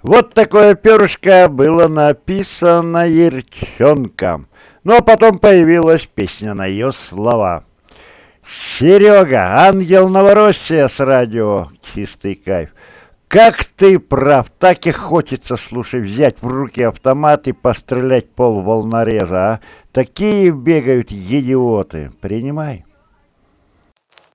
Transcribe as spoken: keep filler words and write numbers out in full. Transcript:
Вот такое перышко было написано Ерчонком. Ну а потом появилась песня на ее слова. Серега, ангел Новороссия с радио, чистый кайф. Как ты прав, так и хочется, слушай, взять в руки автомат и пострелять пол волнореза, а? Такие бегают идиоты. Принимай.